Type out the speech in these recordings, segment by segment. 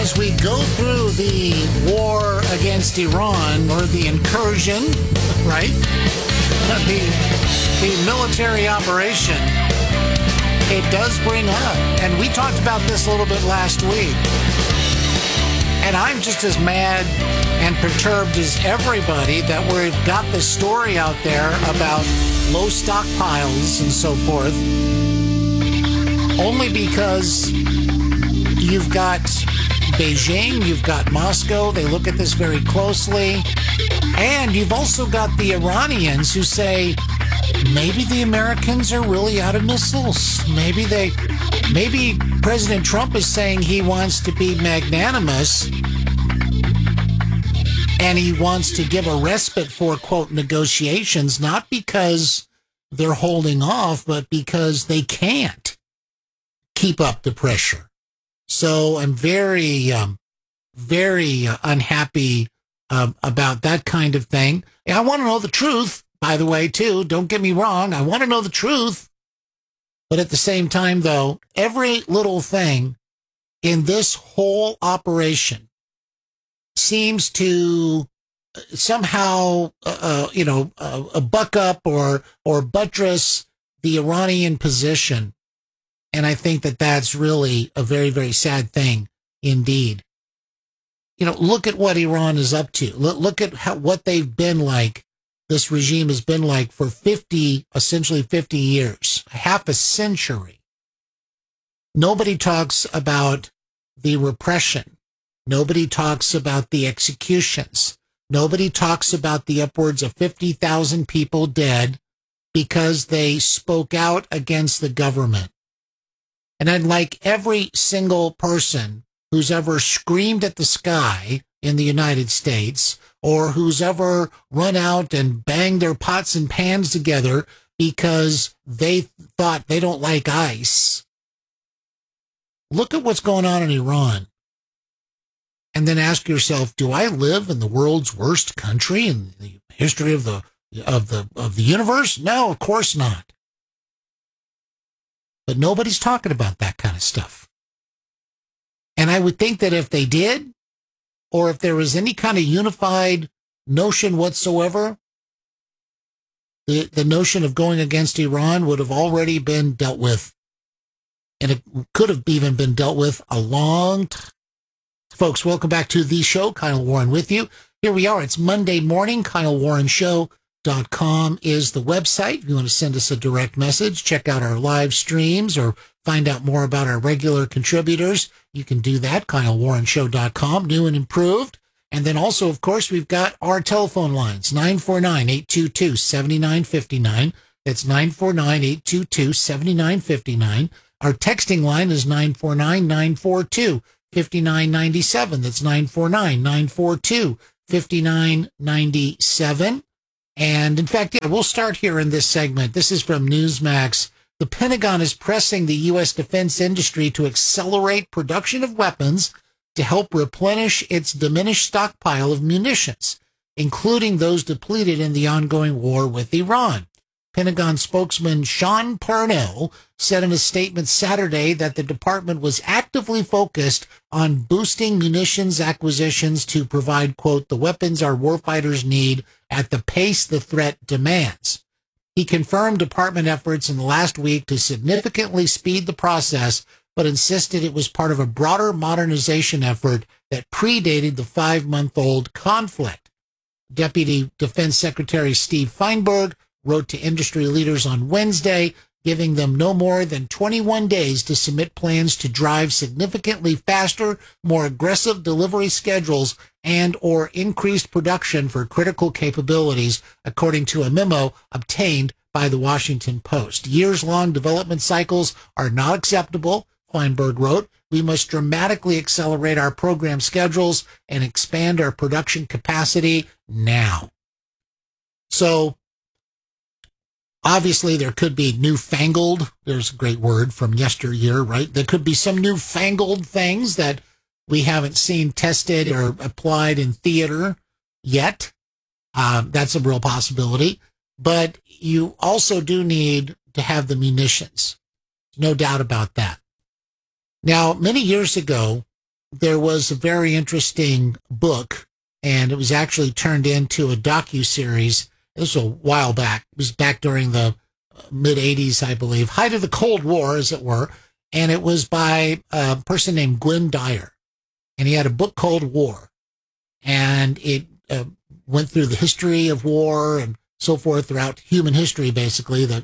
as we go through the war against Iran, or the incursion, right? The military operation, it does bring up, and we talked about this a little bit last week, and I'm just as mad and perturbed as everybody that we've got this story out there about low stockpiles and so forth, only because you've got Beijing, you've got Moscow, they look at this very closely, and you've also got the Iranians who say, maybe the Americans are really out of missiles. Maybe President Trump is saying he wants to be magnanimous and he wants to give a respite for, quote, negotiations, not because they're holding off, but because they can't keep up the pressure. So I'm very unhappy about that kind of thing. I want to know the truth, by the way, too. Don't get me wrong. I want to know the truth. But at the same time, though, every little thing in this whole operation seems to somehow, buck up or buttress the Iranian position. And I think that that's really a very, very sad thing indeed. Look at what Iran is up to. Look at what they've been like. This regime has been like for essentially 50 years, half a century. Nobody talks about the repression. Nobody talks about the executions. Nobody talks about the upwards of 50,000 people dead because they spoke out against the government. And I'd like every single person who's ever screamed at the sky in the United States, or who's ever run out and banged their pots and pans together because they thought they don't like ICE. Look at what's going on in Iran. And then ask yourself, do I live in the world's worst country in the history of the universe? No, of course not. But nobody's talking about that kind of stuff. And I would think that if they did, or if there was any kind of unified notion whatsoever, the notion of going against Iran would have already been dealt with. And it could have even been dealt with a long time. Folks, welcome back to the show. Kyle Warren with you. Here we are. It's Monday morning. KyleWarrenShow.com is the website. If you want to send us a direct message, check out our live streams, or find out more about our regular contributors, you can do that. KyleWarrenShow.com, new and improved. And then also, of course, we've got our telephone lines, 949-822-7959. That's 949-822-7959. Our texting line is 949-942-5997. That's 949-942-5997. And in fact, we'll start here in this segment. This is from Newsmax. The Pentagon is pressing the U.S. defense industry to accelerate production of weapons to help replenish its diminished stockpile of munitions, including those depleted in the ongoing war with Iran. Pentagon spokesman Sean Parnell said in a statement Saturday that the department was actively focused on boosting munitions acquisitions to provide, quote, the weapons our warfighters need at the pace the threat demands. He confirmed department efforts in the last week to significantly speed the process, but insisted it was part of a broader modernization effort that predated the 5-month-old conflict. Deputy Defense Secretary Steve Feinberg wrote to industry leaders on Wednesday, giving them no more than 21 days to submit plans to drive significantly faster, more aggressive delivery schedules and or increased production for critical capabilities, according to a memo obtained by the Washington Post. Years-long development cycles are not acceptable, Feinberg wrote. We must dramatically accelerate our program schedules and expand our production capacity now. So, obviously, there could be newfangled, there's a great word from yesteryear, right? There could be some newfangled things that we haven't seen tested or applied in theater yet. That's a real possibility. But you also do need to have the munitions. No doubt about that. Now, many years ago, there was a very interesting book, and it was actually turned into a docuseries. This was a while back. It was back during the mid-'80s, I believe, height of the Cold War, as it were. And it was by a person named Gwynne Dyer. And he had a book called War. And it went through the history of war and so forth throughout human history, basically, for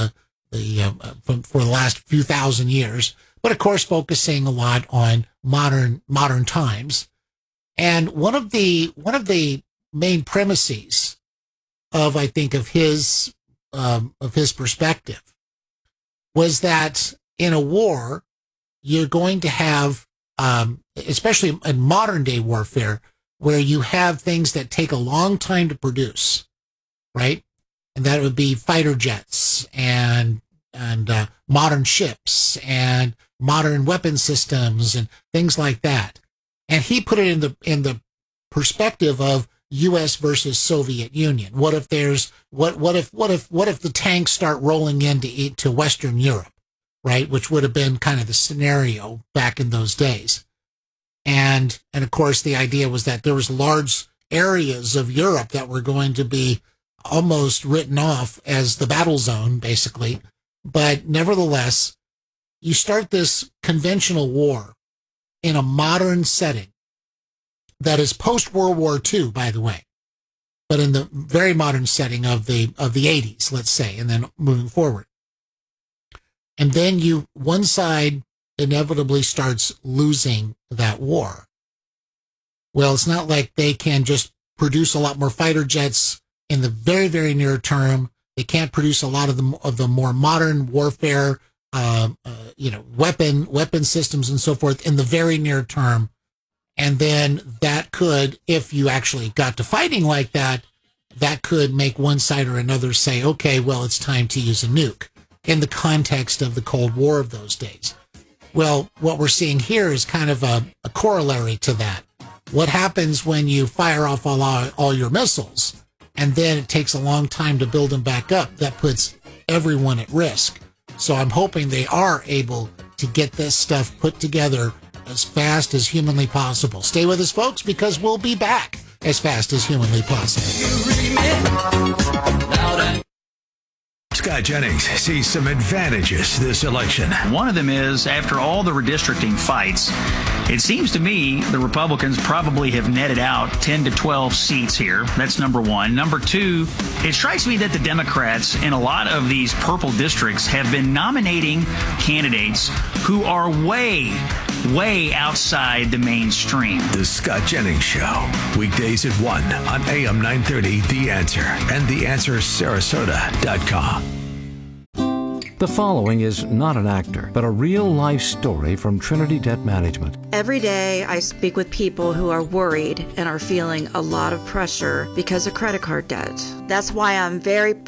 the last few thousand years. But of course, focusing a lot on modern times. And one of the main premises of his perspective was that in a war, you're going to have, especially in modern day warfare, where you have things that take a long time to produce, right? And that would be fighter jets and modern ships and modern weapon systems and things like that. And he put it in the perspective of U.S. versus Soviet Union. What if the tanks start rolling into Western Europe, right? Which would have been kind of the scenario back in those days. And of course, the idea was that there was large areas of Europe that were going to be almost written off as the battle zone, basically. But nevertheless, you start this conventional war in a modern setting that is post-World War II, by the way, but in the very modern setting of the 80s, let's say, and then moving forward. And then one side inevitably starts losing that war. Well, it's not like they can just produce a lot more fighter jets in the very, very near term. They can't produce a lot of the more modern warfare, weapon systems and so forth in the very near term. And then that could, if you actually got to fighting like that, that could make one side or another say, okay, well, it's time to use a nuke in the context of the Cold War of those days. Well, what we're seeing here is kind of a corollary to that. What happens when you fire off all your missiles and then it takes a long time to build them back up? That puts everyone at risk. So I'm hoping they are able to get this stuff put together as fast as humanly possible. Stay with us, folks, because we'll be back as fast as humanly possible. Scott Jennings sees some advantages this election. One of them is, after all the redistricting fights, it seems to me the Republicans probably have netted out 10 to 12 seats here. That's number one. Number two, it strikes me that the Democrats in a lot of these purple districts have been nominating candidates who are way outside the mainstream. The Scott Jennings Show, weekdays at 1 on AM 930, The Answer, and TheAnswerSarasota.com. The following is not an actor, but a real-life story from Trinity Debt Management. Every day I speak with people who are worried and are feeling a lot of pressure because of credit card debt. That's why I'm very